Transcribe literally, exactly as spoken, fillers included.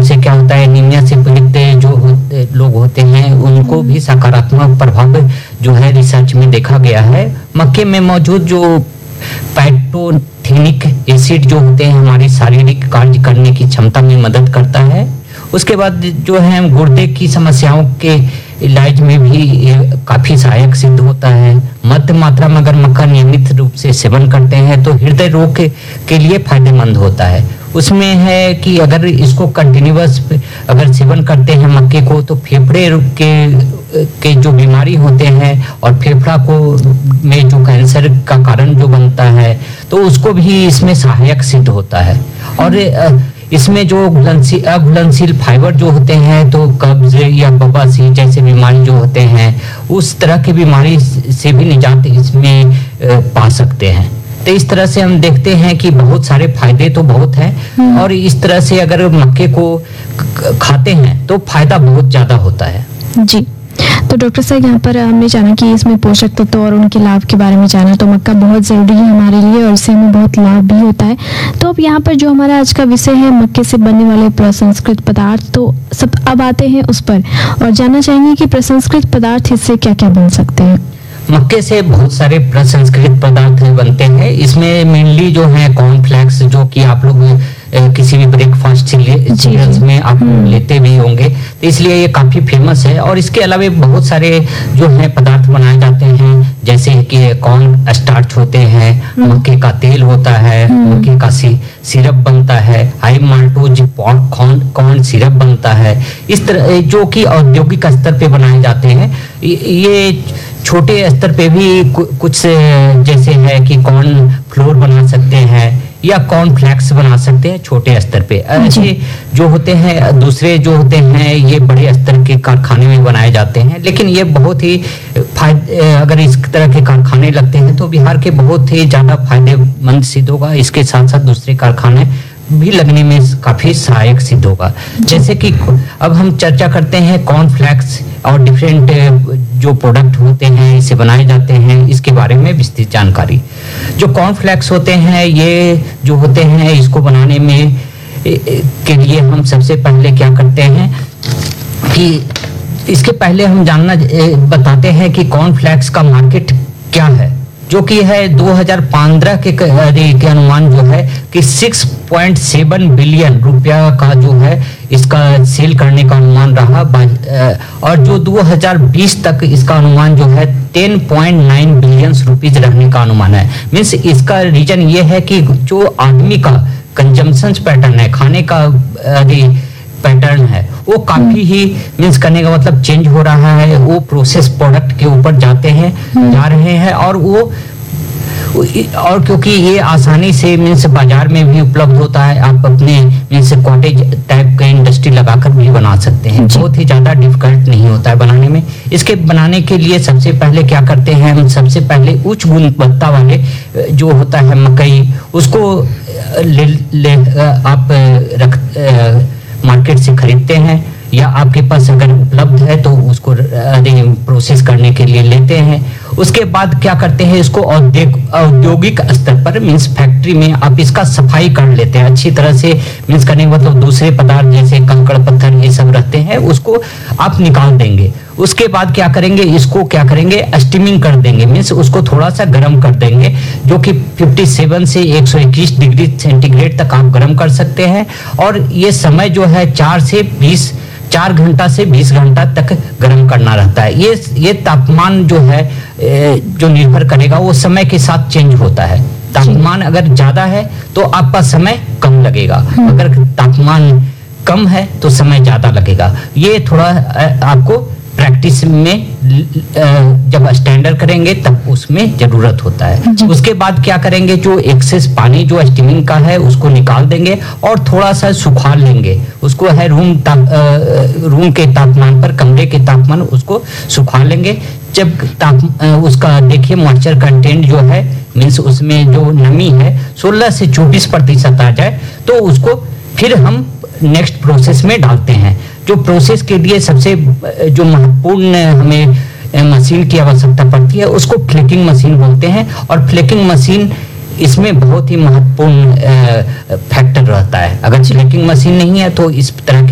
उनसे क्या होता है, एनीमिया से पीड़ित जो होते, लोग होते हैं उनको भी सकारात्मक प्रभाव जो है रिसर्च में देखा गया है। मक्के में मौजूद जो फाइटोथेनिक एसिड जो होते हैं हमारी शारीरिक कार्य करने की क्षमता में मदद करता है। उसके बाद जो है गुर्दे की समस्याओं के इलाज में भी ये काफी सहायक सिद्ध होता है। मध्य मात्रा में अगर मक्का नियमित रूप से सेवन करते हैं तो हृदय रोग के, के लिए फायदेमंद होता है। उसमें है कि अगर इसको कंटिन्यूअस अगर सेवन करते हैं मक्के को तो फेफड़े के के जो बीमारी होते हैं और फेफड़ा को में जो कैंसर का कारण जो बनता है तो उसको भी इसमें सहायक सिद्ध होता है। और इसमें जो घुलनशील अघुलनशील फाइबर जो होते हैं तो कब्ज या बवासीर जैसे बीमारी जो होते हैं उस तरह की बीमारी से भी निजात इसमें पा सकते हैं। तो इस तरह से हम देखते हैं कि बहुत सारे फायदे तो बहुत हैं और इस तरह से अगर मक्के को खाते हैं तो फायदा बहुत ज्यादा होता है। जी, तो डॉक्टर साहब यहाँ पर हमने जाना कि इसमें पोषक तत्व और उनके लाभ के बारे में जाना, तो मक्का बहुत ज़रूरी है हमारे लिए और इससे हमें बहुत लाभ भी होता है। तो अब यहाँ पर जो हमारा आज का विषय है मक्के से बनने वाले प्रसंस्कृत पदार्थ, तो सब अब आते हैं उस पर और जानना चाहेंगे कि प्रसंस्कृत पदार्थ इससे क्या क्या बन सकते हैं। मक्के से बहुत सारे प्रसंस्कृत पदार्थ बनते हैं। इसमें मेनली जो है कॉर्नफ्लेक्स जो कि आप लोग किसी भी ब्रेकफास्ट सीरियल्स में आप लेते भी होंगे, तो इसलिए ये काफी फेमस है। और इसके अलावा बहुत सारे जो है पदार्थ बनाए जाते हैं जैसे कि कॉर्न स्टार्च होते हैं, मक्के का तेल होता है, मक्के का सी, सिरप बनता है, high maltose corn corn syrup बनता है। इस तरह जो कि औद्योगिक स्तर पे बनाए जाते हैं। ये छोटे स्तर पे भी कुछ जैसे है कि कॉर्न फ्लोर बना सकते हैं या कॉर्न फ्लेक्स बना सकते हैं छोटे स्तर पे। ऐसे जो होते हैं दूसरे जो होते हैं ये बड़े स्तर के कारखाने में बनाए जाते हैं। लेकिन ये बहुत ही फायदे, अगर इस तरह के कारखाने लगते हैं तो बिहार के बहुत ही ज्यादा फायदेमंद सिद्ध होगा। इसके साथ साथ दूसरे कारखाने भी लगने में काफी सहायक सिद्ध होगा। जैसे कि अब हम चर्चा करते हैं कॉर्नफ्लेक्स और डिफरेंट जो प्रोडक्ट होते हैं इसे बनाए जाते हैं इसके बारे में विस्तृत जानकारी। जो कॉर्नफ्लेक्स होते हैं ये जो होते हैं इसको बनाने में के लिए हम सबसे पहले क्या करते हैं कि इसके पहले हम जानना बताते हैं कि कॉर्नफ्लेक्स का मार्केट क्या है, जो कि है दो हज़ार पंद्रह के, के अनुमान जो है कि छह पॉइंट सात बिलियन रुपया का जो है इसका सेल करने का अनुमान रहा। और जो दो हज़ार बीस तक इसका अनुमान जो है दस पॉइंट नौ बिलियन रुपीस रहने का अनुमान है। मीन्स इसका रीजन ये है कि जो आदमी का कंजम्पशन पैटर्न है, खाने का पैटर्न है, वो काफी ही मीन्स करने का मतलब चेंज हो रहा है। वो प्रोसेस प्रोडक्ट के ऊपर जाते हैं जा रहे हैं और वो और क्योंकि ये आसानी से मीन्स बाजार में भी उपलब्ध होता है, आप अपने मीन्स कॉटेज टाइप का इंडस्ट्री लगाकर भी बना सकते हैं। बहुत ही ज्यादा डिफिकल्ट नहीं होता है बनाने में। इसके बनाने के लिए सबसे पहले क्या करते हैं हम, सबसे पहले उच्च गुणवत्ता वाले जो होता है मकई उसको ले, ले आप रख मार्केट से खरीदते हैं या आपके पास अगर उपलब्ध है तो उसको प्रोसेस करने के लिए लेते हैं। उसके बाद क्या करते हैं इसको औद्योगिक स्तर पर मीन्स फैक्ट्री में आप इसका सफाई कर लेते हैं अच्छी तरह से। मीन्स करने मतलब दूसरे पदार्थ जैसे कंकड़ पत्थर ये सब रहते हैं उसको आप निकाल देंगे। उसके बाद क्या करेंगे इसको क्या करेंगे स्टीमिंग कर देंगे, मीन्स उसको थोड़ा सा गर्म कर देंगे जो कि सत्तावन से एक सौ इक्कीस डिग्री सेंटीग्रेड तक आप गर्म कर सकते हैं। और ये समय जो है चार से बीस चार घंटा से बीस घंटा तक गर्म करना रहता है। ये ये तापमान जो है जो निर्भर करेगा वो समय के साथ चेंज होता है। तापमान अगर ज्यादा है तो आपका समय कम लगेगा, अगर तापमान कम है तो समय ज्यादा लगेगा। ये थोड़ा आपको प्रैक्टिस में जब स्टैंडर्ड करेंगे तब उसमें जरूरत होता है। उसके बाद क्या करेंगे जो एक्सेस पानी जो स्टीमिंग का है उसको निकाल देंगे और थोड़ा सा सुखा लेंगे उसको है रूम ताप रूम के तापमान पर, कमरे के तापमान उसको सुखा लेंगे। जब ताप उसका देखिए मॉइस्चर कंटेंट जो है मीन्स उसमें जो नमी है सोलह से चौबीस प्रतिशत आ जाए तो उसको फिर हम नेक्स्ट प्रोसेस में डालते हैं। जो प्रोसेस के लिए सबसे जो महत्वपूर्ण हमें मशीन की आवश्यकता पड़ती है उसको फ्लेकिंग मशीन बोलते हैं। और फ्लेकिंग मशीन इसमें बहुत ही महत्वपूर्ण फैक्टर रहता है। अगर फ्लेकिंग मशीन नहीं है तो इस तरह के